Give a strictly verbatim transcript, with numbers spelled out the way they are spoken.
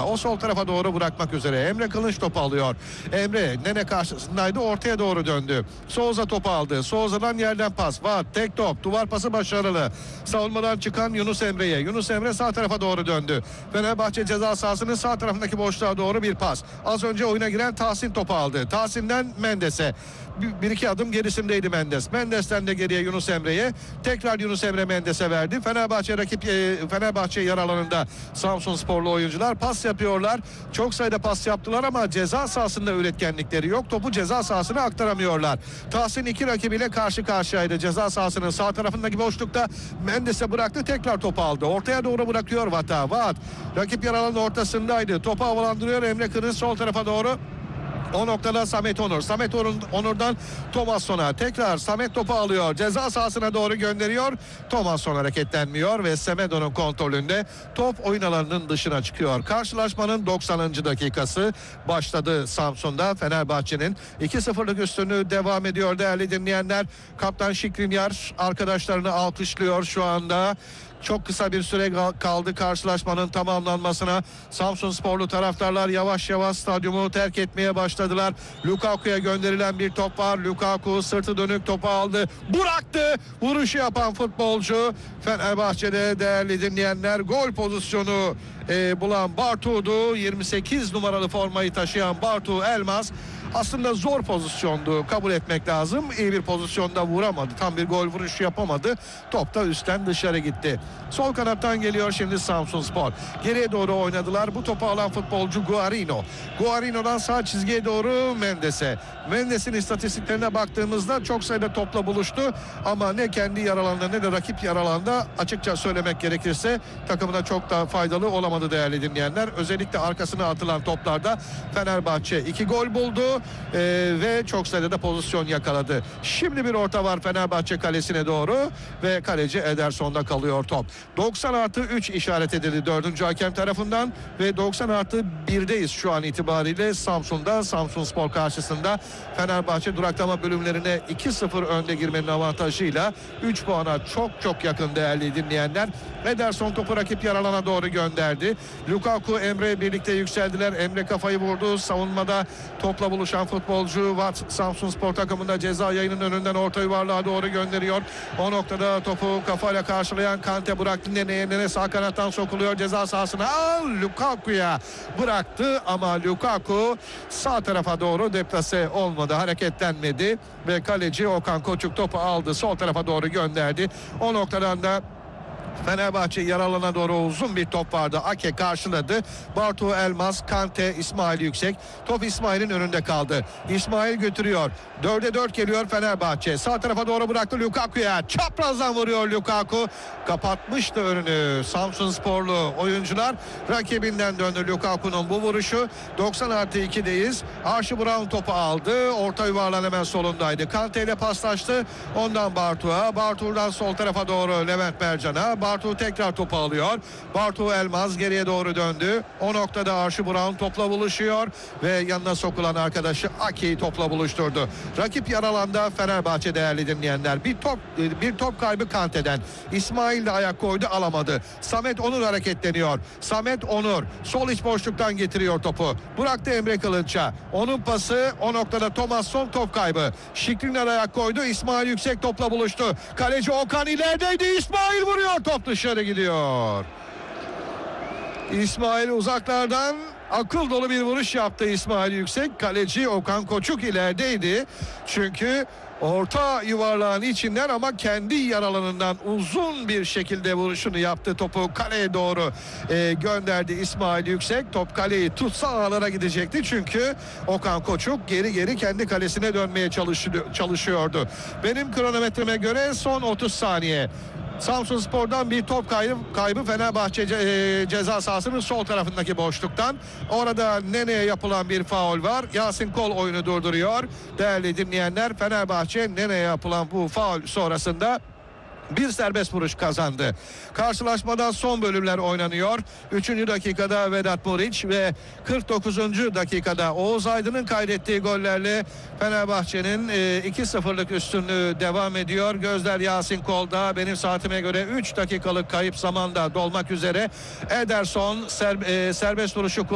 O sol tarafa doğru bırakmak üzere. Emre Kılınç topu alıyor. Emre Nene karşısındaydı. Ortaya doğru döndü. Souza topu aldı. Souza'dan yerden pas. Vaat tek top. Duvar pası başarılı. Savunmadan çıkan Yunus Emre'ye. Yunus Emre sağ tarafa doğru döndü. Fenerbahçe ceza sahasının sağ tarafındaki boşluğa doğru bir pas. Az önce oyuna giren Tahsin topu aldı. Tahsin'den Mendes'e. Bir, bir iki adım gerisindeydi Mendes. Mendes'ten de geriye Yunus Emre'ye. Tekrar Yunus Emre Mendes'e verdi. Fenerbahçe rakip e, Fenerbahçe yer alanında Samsunsporlu oyuncular pas yapıyorlar. Çok sayıda pas yaptılar ama ceza sahasında üretkenlikleri yok. Topu ceza sahasına aktaramıyorlar. Tahsin iki rakibiyle karşı karşıyaydı. Ceza sahasının sağ tarafındaki boşlukta Mendes'e bıraktı. Tekrar topu aldı. Ortaya doğru bırakıyor Vat'a. Vat rakip yer alanının ortasındaydı. Topu havalandırıyor Emre Kırız sol tarafa doğru. O noktada Samet Onur. Samet Onur'dan Thomasson'a. Tekrar Samet topu alıyor. Ceza sahasına doğru gönderiyor. Thomasson hareketlenmiyor ve Semedo'nun kontrolünde top oyun alanının dışına çıkıyor. Karşılaşmanın doksanıncı dakikası başladı Samsun'da. Fenerbahçe'nin iki sıfırlık üstünlüğü devam ediyor değerli dinleyenler. Kaptan Şikrinyar arkadaşlarını alkışlıyor şu anda. Çok kısa bir süre kaldı karşılaşmanın tamamlanmasına. Samsunsporlu taraftarlar yavaş yavaş stadyumu terk etmeye başladılar. Lukaku'ya gönderilen bir top var. Lukaku sırtı dönük topu aldı. Bıraktı. Vuruşu yapan futbolcu Fenerbahçe'de değerli dinleyenler. Gol pozisyonu e, bulan Bartu'du. yirmi sekiz numaralı formayı taşıyan Bartu Elmas. Aslında zor pozisyondu, kabul etmek lazım. İyi bir pozisyonda vuramadı. Tam bir gol vuruşu yapamadı. Top da üstten dışarı gitti. Sol kanattan geliyor şimdi Samsunspor. Geriye doğru oynadılar. Bu topu alan futbolcu Guarino. Guarino'dan sağ çizgiye doğru Mendes'e. Mendes'in istatistiklerine baktığımızda çok sayıda topla buluştu. Ama ne kendi yaralanda ne de rakip yaralanda açıkça söylemek gerekirse takımına çok da faydalı olamadı değerli dinleyenler. Özellikle arkasına atılan toplarda Fenerbahçe iki gol buldu. Ee, ve çok sayıda da pozisyon yakaladı. Şimdi bir orta var Fenerbahçe kalesine doğru ve kaleci Ederson'da kalıyor top. doksan artı üç işaret edildi dördüncü hakem tarafından ve doksan artı birdeyiz şu an itibariyle Samsun'da. Samsunspor karşısında Fenerbahçe duraklama bölümlerine iki sıfır önde girmenin avantajıyla üç puana çok çok yakın değerli dinleyenler. Ederson topu rakip yaralana doğru gönderdi. Lukaku Emre birlikte yükseldiler. Emre kafayı vurdu. Savunmada topla buluşan futbolcu Vat Samsunspor takımında ceza yayının önünden orta yuvarlığa doğru gönderiyor. O noktada topu kafayla karşılayan Kante bıraktı. Nene'ye Nene sağ kanattan sokuluyor ceza sahasına. Al Lukaku'ya bıraktı ama Lukaku sağ tarafa doğru deplase olmadı. Hareketlenmedi ve kaleci Okan Koçuk topu aldı. Sol tarafa doğru gönderdi. O noktadan da Fenerbahçe yaralana doğru uzun bir top vardı. Ake karşıladı. Bartu Elmas, Kante, İsmail Yüksek. Top İsmail'in önünde kaldı. İsmail götürüyor. dörde dört geliyor Fenerbahçe. Sağ tarafa doğru bıraktı Lukaku'ya. Çaprazdan vuruyor Lukaku. Kapatmıştı önünü Samsunsporlu oyuncular. Rakibinden döndü Lukaku'nun bu vuruşu. doksan artı ikideyiz. Archie Brown topu aldı. Orta yuvarlan hemen solundaydı. Kante ile paslaştı. Ondan Bartu'ya. Bartu'dan sol tarafa doğru Levent Mercan'a. Bartu tekrar topu alıyor. Bartu Elmaz geriye doğru döndü. O noktada Archie Brown topla buluşuyor ve yanına sokulan arkadaşı Aki'yi topla buluşturdu. Rakip yaralanda Fenerbahçe değerli dinleyenler. Bir top bir top kaybı Kante'den. İsmail de ayak koydu, alamadı. Samet Onur hareketleniyor. Samet Onur sol iç boşluktan getiriyor topu. Bıraktı Emre Kılınç'a. Onun pası o noktada Thomasson top kaybı. Şikrinyar ayak koydu. İsmail Yüksek topla buluştu. Kaleci Okan ilerideydi. İsmail vuruyor. Top dışarı gidiyor. İsmail uzaklardan akıl dolu bir vuruş yaptı İsmail Yüksek. Kaleci Okan Koçuk ilerideydi. Çünkü orta yuvarlağın içinden ama kendi yer alanından uzun bir şekilde vuruşunu yaptı. Topu kaleye doğru e, gönderdi İsmail Yüksek. Top kaleyi tutsa ağlara gidecekti. Çünkü Okan Koçuk geri geri kendi kalesine dönmeye çalışıyordu. Benim kronometreme göre son otuz saniye. Samsunspor'dan bir top kaybı, kaybı Fenerbahçe e, ceza sahasının sol tarafındaki boşluktan. Orada Nene'ye yapılan bir faul var. Yasin Kol oyunu durduruyor. Değerli dinleyenler, Fenerbahçe Nene'ye yapılan bu faul sonrasında bir serbest vuruş kazandı. Karşılaşmadan son bölümler oynanıyor. üçüncü dakikada Vedat Muriç ve kırk dokuzuncu dakikada Oğuz Aydın'ın kaydettiği gollerle Fenerbahçe'nin iki sıfırlık üstünlüğü devam ediyor. Gözler Yasin Kol'da. Benim saatime göre üç dakikalık kayıp zamanda dolmak üzere. Ederson ser, e, serbest vuruşu